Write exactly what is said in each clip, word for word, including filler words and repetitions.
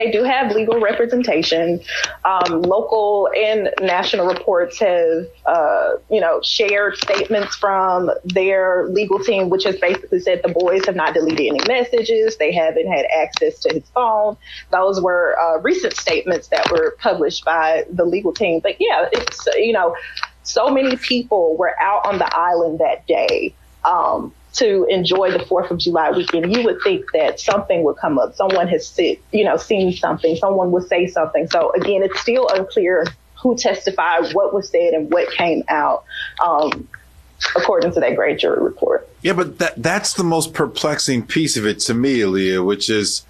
They do have legal representation. Um, local and national reports have, uh, you know, shared statements from their legal team, which has basically said the boys have not deleted any messages. They haven't had access to his phone. Those were uh, recent statements that were published by the legal team. But yeah, it's, you know, so many people were out on the island that day. Um, to enjoy the fourth of July weekend, you would think that something would come up. Someone has sit, you know, seen something. Someone would say something. So again, it's still unclear who testified, what was said, and what came out, um, according to that grand jury report. Yeah, but that that's the most perplexing piece of it to me, Aaliyah, which is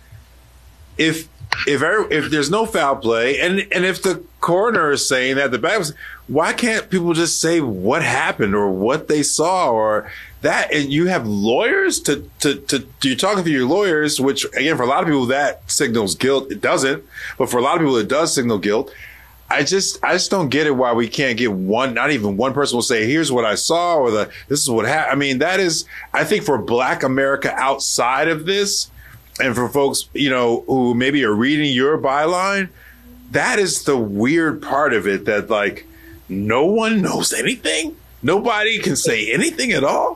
if if if there's no foul play, and and if the coroner is saying that the bag was, why can't people just say what happened or what they saw or that? And you have lawyers to, to, to, you're talking to your lawyers, which again, for a lot of people that signals guilt. It doesn't, but for a lot of people it does signal guilt. I just, I just don't get it why we can't get one, not even one person will say, here's what I saw or the, this is what happened. I mean, that is, I think for Black America outside of this and for folks, you know, who maybe are reading your byline, that is the weird part of it, that like no one knows anything. Nobody can say anything at all.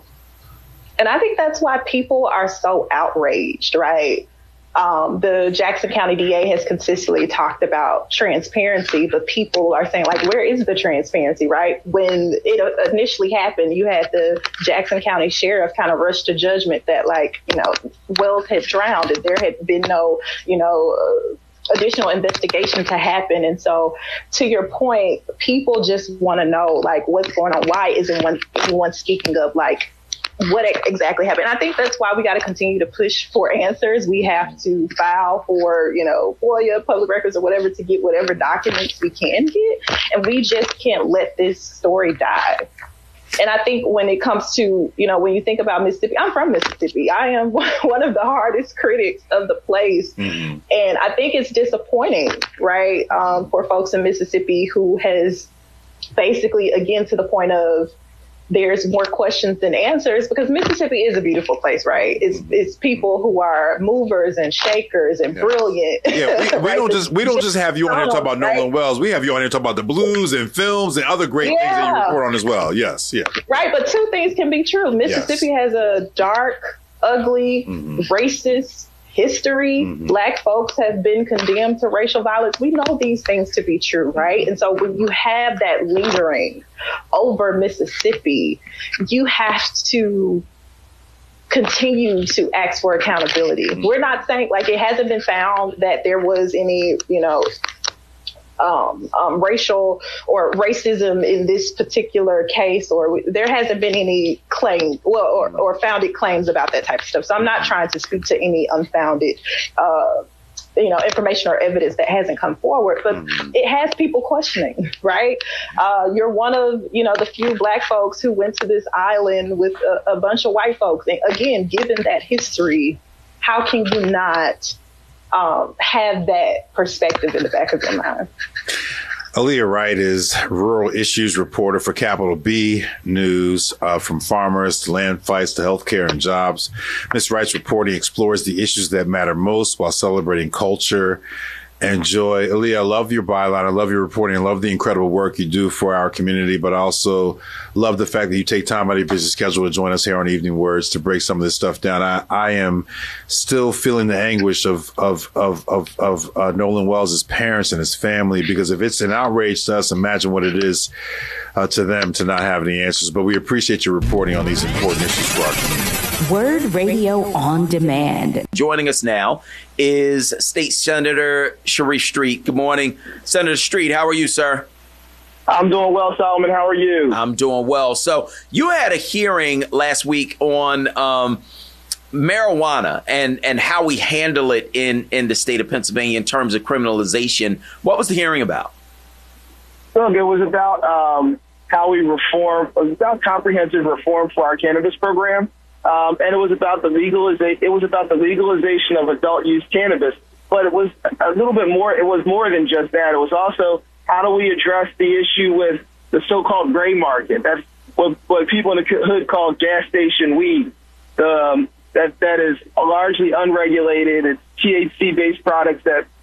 And I think that's why people are so outraged, right? Um, the Jackson County D A has consistently talked about transparency, but people are saying, like, where is the transparency, right? When it initially happened, you had the Jackson County sheriff kind of rush to judgment that, like, you know, Wells had drowned and there had been no, you know, uh, additional investigation to happen. And so to your point, people just want to know, like, what's going on? Why isn't one, anyone speaking up, like, what exactly happened? I think that's why we got to continue to push for answers. We have to file for, you know, FOIA, public records or whatever to get whatever documents we can get. And we just can't let this story die. And I think when it comes to, you know, when you think about Mississippi, I'm from Mississippi. I am one of the hardest critics of the place. Mm-hmm. And I think it's disappointing, right, um, for folks in Mississippi who has basically, again, to the point of there's more questions than answers, because Mississippi is a beautiful place, right? It's it's people who are movers and shakers and yeah. brilliant. Yeah, we, we right? don't just we don't just have you on here talking about right? Nolan Wells. We have you on here talking about the blues and films and other great yeah. things that you report on as well. Yes, yeah. Right, but two things can be true. Mississippi yes. has a dark, ugly, mm-hmm. racist history. Mm-hmm. Black folks have been condemned to racial violence. We know these things to be true, right? And so when you have that lingering over Mississippi, you have to continue to ask for accountability. Mm-hmm. We're not saying, like, it hasn't been found that there was any, you know, Um, um, racial or racism in this particular case, or there hasn't been any claim, well, or, or founded claims about that type of stuff. So I'm not trying to speak to any unfounded, uh, you know, information or evidence that hasn't come forward, but mm-hmm. it has people questioning, right? Uh, you're one of, you know, the few Black folks who went to this island with a, a bunch of white folks. And again, given that history, how can you not Um, have that perspective in the back of your mind? Aaliyah Wright is rural issues reporter for Capital B News, uh, from farmers to land fights to healthcare and jobs. Miz Wright's reporting explores the issues that matter most while celebrating culture and joy. Aaliyah, I love your byline. I love your reporting. I love the incredible work you do for our community, but I also love the fact that you take time out of your busy schedule to join us here on Evening Words to break some of this stuff down. I, I am still feeling the anguish of of of of, of uh, Nolan Wells' parents and his family, because if it's an outrage to us, imagine what it is uh, to them to not have any answers. But we appreciate your reporting on these important issues for our community. Word Radio on Demand. Joining us now is State Senator Sharif Street. Good morning, Senator Street. How are you, sir? I'm doing well, Solomon. How are you? I'm doing well. So you had a hearing last week on um, marijuana and, and how we handle it in, in the state of Pennsylvania in terms of criminalization. What was the hearing about? Look, it was about um, how we reform, it was about comprehensive reform for our cannabis program. Um, and it was about the legalization. It was about the legalization of adult use cannabis, but it was a little bit more. It was more than just that. It was also, how do we address the issue with the so-called gray market? That's what, what people in the hood call gas station weed. Um, that that is largely unregulated. It's T H C-based products that